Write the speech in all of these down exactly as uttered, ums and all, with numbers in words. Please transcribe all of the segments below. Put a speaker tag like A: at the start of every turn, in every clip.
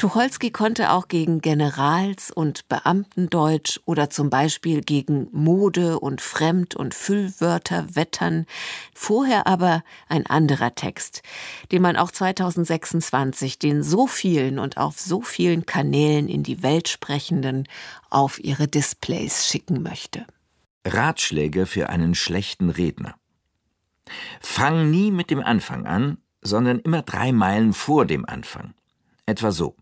A: Tucholsky konnte auch gegen Generals- und Beamtendeutsch oder zum Beispiel gegen Mode- und Fremd- und Füllwörter wettern. Vorher aber ein anderer Text, den man auch zweitausendsechsundzwanzig den so vielen und auf so vielen Kanälen in die Welt Sprechenden auf ihre Displays schicken möchte.
B: Ratschläge für einen schlechten Redner. Fang nie mit dem Anfang an, sondern immer drei Meilen vor dem Anfang. Etwa so: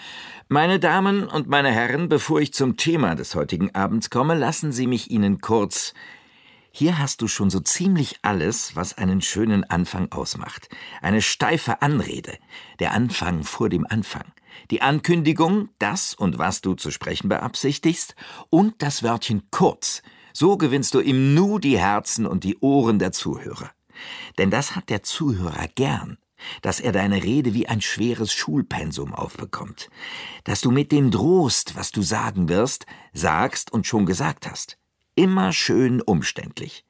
B: Meine Damen und meine Herren, bevor ich zum Thema des heutigen Abends komme, lassen Sie mich Ihnen kurz... Hier hast du schon so ziemlich alles, was einen schönen Anfang ausmacht. Eine steife Anrede, der Anfang vor dem Anfang, die Ankündigung, das und was du zu sprechen beabsichtigst, und das Wörtchen kurz. So gewinnst du im Nu die Herzen und die Ohren der Zuhörer. Denn das hat der Zuhörer gern, dass er deine Rede wie ein schweres Schulpensum aufbekommt, dass du mit dem drohst, was du sagen wirst, sagst und schon gesagt hast. Immer schön umständlich.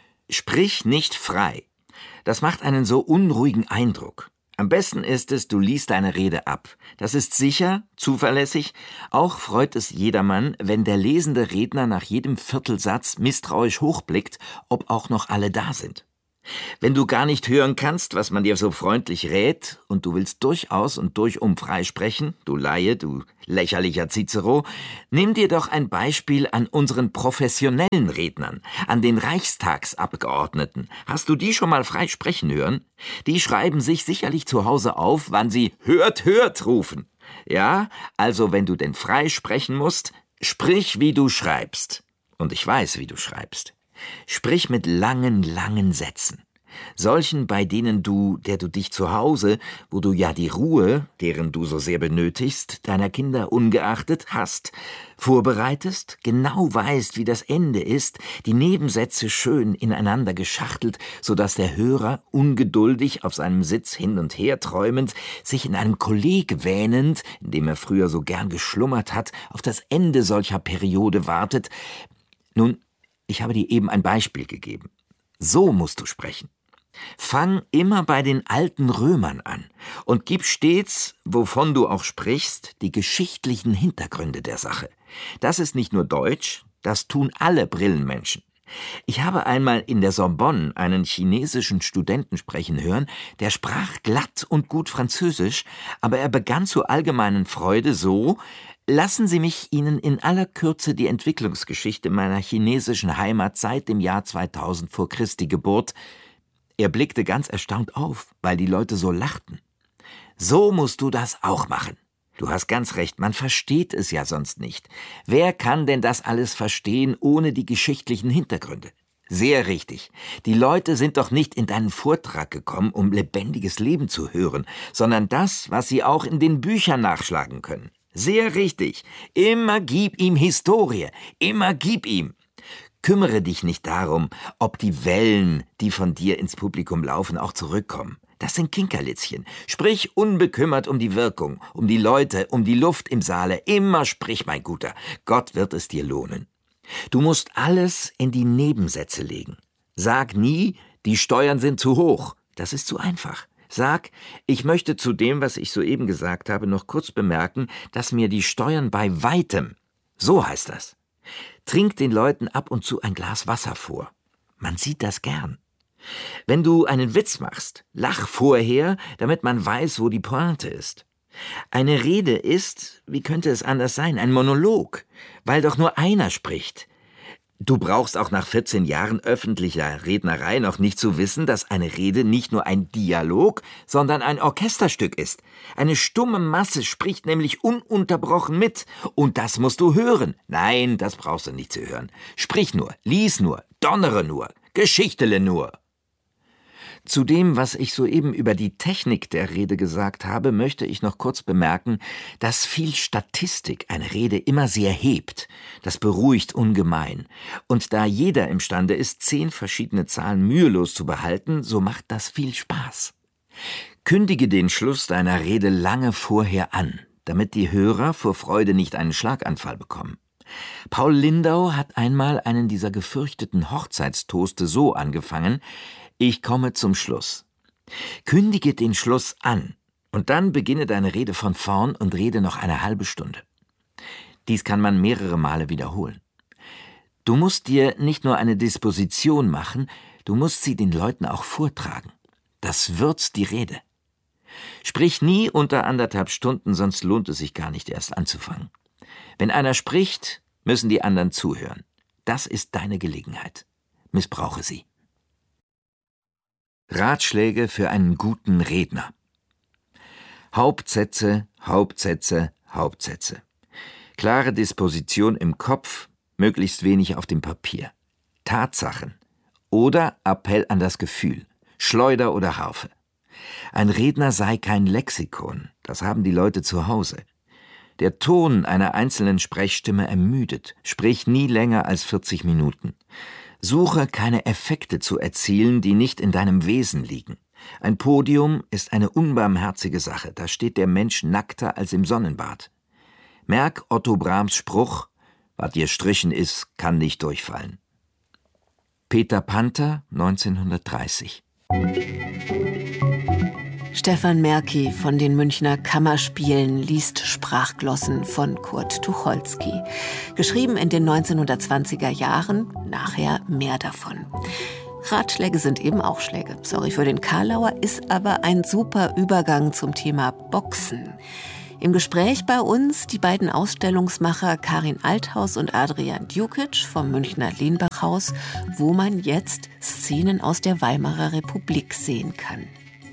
B: Sprich nicht frei. Das macht einen so unruhigen Eindruck. Am besten ist es, du liest deine Rede ab. Das ist sicher, zuverlässig. Auch freut es jedermann, wenn der lesende Redner nach jedem Viertelsatz misstrauisch hochblickt, ob auch noch alle da sind. Wenn du gar nicht hören kannst, was man dir so freundlich rät, und du willst durchaus und durchum freisprechen, du Laie, du lächerlicher Cicero, nimm dir doch ein Beispiel an unseren professionellen Rednern, an den Reichstagsabgeordneten. Hast du die schon mal frei sprechen hören? Die schreiben sich sicherlich zu Hause auf, wann sie »Hört, hört« rufen. Ja, also wenn du denn frei sprechen musst, sprich, wie du schreibst. Und ich weiß, wie du schreibst. Sprich mit langen, langen Sätzen. Solchen, bei denen du, der du dich zu Hause, wo du ja die Ruhe, deren du so sehr benötigst, deiner Kinder ungeachtet, hast, vorbereitest, genau weißt, wie das Ende ist, die Nebensätze schön ineinander geschachtelt, so dass der Hörer, ungeduldig auf seinem Sitz hin und her träumend, sich in einem Kolleg wähnend, in dem er früher so gern geschlummert hat, auf das Ende solcher Periode wartet. Nun, ich habe dir eben ein Beispiel gegeben. So musst du sprechen. Fang immer bei den alten Römern an und gib stets, wovon du auch sprichst, die geschichtlichen Hintergründe der Sache. Das ist nicht nur Deutsch, das tun alle Brillenmenschen. Ich habe einmal in der Sorbonne einen chinesischen Studenten sprechen hören, der sprach glatt und gut Französisch, aber er begann zur allgemeinen Freude so: Lassen Sie mich Ihnen in aller Kürze die Entwicklungsgeschichte meiner chinesischen Heimat seit dem Jahr zweitausend vor Christi Geburt. Er blickte ganz erstaunt auf, weil die Leute so lachten. So musst du das auch machen. Du hast ganz recht, man versteht es ja sonst nicht. Wer kann denn das alles verstehen ohne die geschichtlichen Hintergründe? Sehr richtig. Die Leute sind doch nicht in deinen Vortrag gekommen, um lebendiges Leben zu hören, sondern das, was sie auch in den Büchern nachschlagen können. Sehr richtig. Immer gib ihm Historie. Immer gib ihm. Kümmere dich nicht darum, ob die Wellen, die von dir ins Publikum laufen, auch zurückkommen. Das sind Kinkerlitzchen. Sprich unbekümmert um die Wirkung, um die Leute, um die Luft im Saale. Immer sprich, mein Guter. Gott wird es dir lohnen. Du musst alles in die Nebensätze legen. Sag nie, die Steuern sind zu hoch. Das ist zu einfach. Sag, ich möchte zu dem, was ich soeben gesagt habe, noch kurz bemerken, dass mir die Steuern bei weitem, so heißt das. Trink den Leuten ab und zu ein Glas Wasser vor. Man sieht das gern. Wenn du einen Witz machst, lach vorher, damit man weiß, wo die Pointe ist. Eine Rede ist, wie könnte es anders sein, ein Monolog, weil doch nur einer spricht. Du brauchst auch nach vierzehn Jahren öffentlicher Rednerei noch nicht zu wissen, dass eine Rede nicht nur ein Dialog, sondern ein Orchesterstück ist. Eine stumme Masse spricht nämlich ununterbrochen mit. Und das musst du hören. Nein, das brauchst du nicht zu hören. Sprich nur, lies nur, donnere nur, geschichtele nur. Zu dem, was ich soeben über die Technik der Rede gesagt habe, möchte ich noch kurz bemerken, dass viel Statistik eine Rede immer sehr hebt. Das beruhigt ungemein. Und da jeder imstande ist, zehn verschiedene Zahlen mühelos zu behalten, so macht das viel Spaß. Kündige den Schluss deiner Rede lange vorher an, damit die Hörer vor Freude nicht einen Schlaganfall bekommen. Paul Lindau hat einmal einen dieser gefürchteten Hochzeitstoaste so angefangen: Ich komme zum Schluss. Kündige den Schluss an Und dann beginne deine Rede von vorn und rede noch eine halbe Stunde. Dies kann man mehrere Male wiederholen. Du musst dir nicht nur eine Disposition machen, du musst sie den Leuten auch vortragen. Das würzt die Rede. Sprich nie unter anderthalb Stunden, sonst lohnt es sich gar nicht erst anzufangen. Wenn einer spricht, müssen die anderen zuhören. Das ist deine Gelegenheit. Missbrauche sie. Ratschläge für einen guten Redner. Hauptsätze, Hauptsätze, Hauptsätze. Klare Disposition im Kopf, möglichst wenig auf dem Papier. Tatsachen oder Appell an das Gefühl, Schleuder oder Harfe. Ein Redner sei kein Lexikon, das haben die Leute zu Hause. Der Ton einer einzelnen Sprechstimme ermüdet, sprich nie länger als vierzig Minuten. Suche keine Effekte zu erzielen, die nicht in deinem Wesen liegen. Ein Podium ist eine unbarmherzige Sache, da steht der Mensch nackter als im Sonnenbad. Merk Otto Brahms Spruch, was dir strichen ist, kann nicht durchfallen. Peter Panther, neunzehnhundertdreißig.
A: Stefan Merki von den Münchner Kammerspielen liest Sprachglossen von Kurt Tucholsky. Geschrieben in den neunzehnhundertzwanziger Jahren, nachher mehr davon. Ratschläge sind eben auch Schläge. Sorry für den Karlauer, ist aber ein super Übergang zum Thema Boxen. Im Gespräch bei uns die beiden Ausstellungsmacher Karin Althaus und Adrian Dukic vom Münchner Lehnbachhaus, wo man jetzt Szenen aus der Weimarer Republik sehen kann.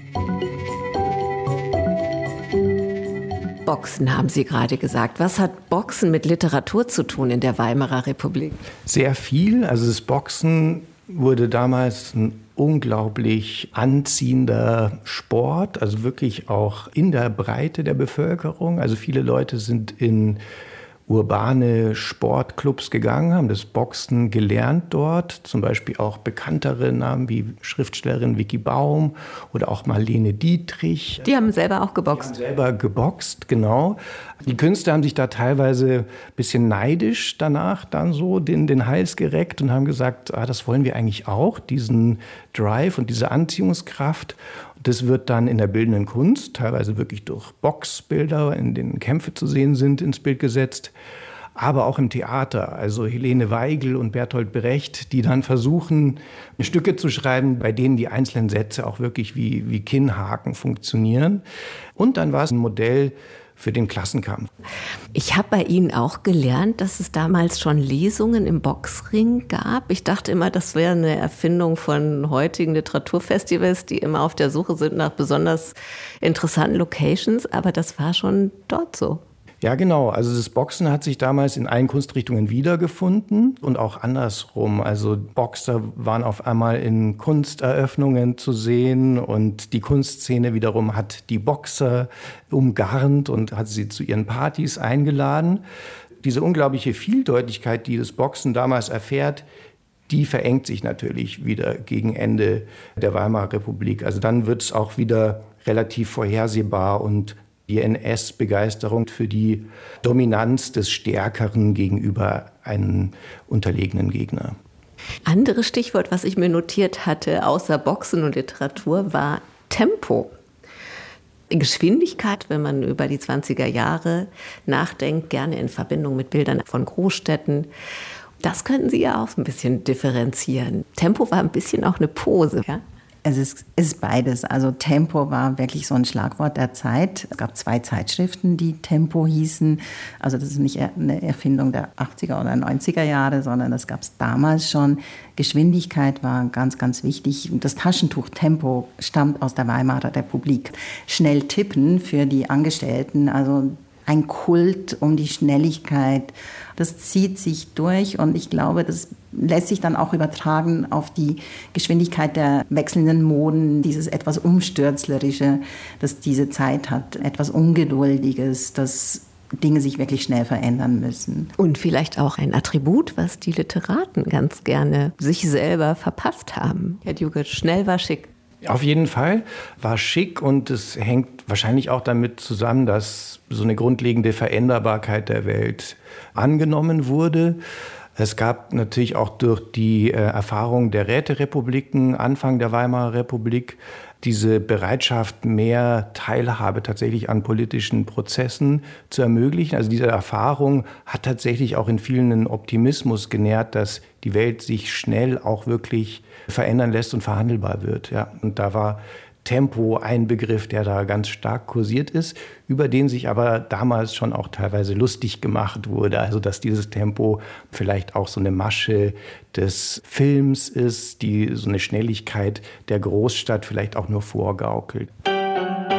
A: Boxen haben Sie gerade gesagt. Was hat Boxen mit Literatur zu tun in der Weimarer Republik?
C: Sehr viel. Also das Boxen wurde damals ein unglaublich anziehender Sport, also wirklich auch in der Breite der Bevölkerung. Also viele Leute sind in urbane Sportclubs gegangen, haben das Boxen gelernt dort. Zum Beispiel auch bekanntere Namen wie Schriftstellerin Vicky Baum oder auch Marlene Dietrich.
A: Die haben selber auch geboxt.
C: Die haben selber geboxt, genau. Die Künstler haben sich da teilweise ein bisschen neidisch danach dann so den, den Hals gereckt und haben gesagt, ah, das wollen wir eigentlich auch, diesen Drive und diese Anziehungskraft. Das wird dann in der bildenden Kunst, teilweise wirklich durch Boxbilder, in denen Kämpfe zu sehen sind, ins Bild gesetzt. Aber auch im Theater, also Helene Weigel und Bertolt Brecht, die dann versuchen, Stücke zu schreiben, bei denen die einzelnen Sätze auch wirklich wie, wie Kinnhaken funktionieren. Und dann war es ein Modell für den Klassenkampf.
A: Ich habe bei Ihnen auch gelernt, dass es damals schon Lesungen im Boxring gab. Ich dachte immer, das wäre eine Erfindung von heutigen Literaturfestivals, die immer auf der Suche sind nach besonders interessanten Locations. Aber das war schon dort so.
C: Ja, genau. Also das Boxen hat sich damals in allen Kunstrichtungen wiedergefunden und auch andersrum. Also Boxer waren auf einmal in Kunsteröffnungen zu sehen und die Kunstszene wiederum hat die Boxer umgarnt und hat sie zu ihren Partys eingeladen. Diese unglaubliche Vieldeutigkeit, die das Boxen damals erfährt, die verengt sich natürlich wieder gegen Ende der Weimarer Republik. Also dann wird es auch wieder relativ vorhersehbar und die N S-Begeisterung für die Dominanz des Stärkeren gegenüber einem unterlegenen Gegner.
A: Anderes Stichwort, was ich mir notiert hatte, außer Boxen und Literatur, war Tempo. Geschwindigkeit, wenn man über die zwanziger Jahre nachdenkt, gerne in Verbindung mit Bildern von Großstädten. Das könnten Sie ja auch ein bisschen differenzieren. Tempo war ein bisschen auch eine Pose, ja?
D: Es ist, es ist beides. Also Tempo war wirklich so ein Schlagwort der Zeit. Es gab zwei Zeitschriften, die Tempo hießen. Also das ist nicht eine Erfindung der achtziger oder neunziger Jahre, sondern das gab es damals schon. Geschwindigkeit war ganz, ganz wichtig. Das Taschentuch Tempo stammt aus der Weimarer Republik. Schnell tippen für die Angestellten, also ein Kult um die Schnelligkeit. Das zieht sich durch und ich glaube, das lässt sich dann auch übertragen auf die Geschwindigkeit der wechselnden Moden, dieses etwas Umstürzlerische, das diese Zeit hat, etwas Ungeduldiges, dass Dinge sich wirklich schnell verändern müssen.
A: Und vielleicht auch ein Attribut, was die Literaten ganz gerne sich selber verpasst haben. Herr Dukic, schnell war schick.
C: Auf jeden Fall war schick und es hängt wahrscheinlich auch damit zusammen, dass so eine grundlegende Veränderbarkeit der Welt angenommen wurde. Es gab natürlich auch durch die äh, Erfahrung der Räterepubliken, Anfang der Weimarer Republik, diese Bereitschaft, mehr Teilhabe tatsächlich an politischen Prozessen zu ermöglichen. Also diese Erfahrung hat tatsächlich auch in vielen einen Optimismus genährt, dass die Welt sich schnell auch wirklich verändern lässt und verhandelbar wird. Ja, und da war Tempo ein Begriff, der da ganz stark kursiert ist, über den sich aber damals schon auch teilweise lustig gemacht wurde. Also dass dieses Tempo vielleicht auch so eine Masche des Films ist, die so eine Schnelligkeit der Großstadt vielleicht auch nur vorgaukelt.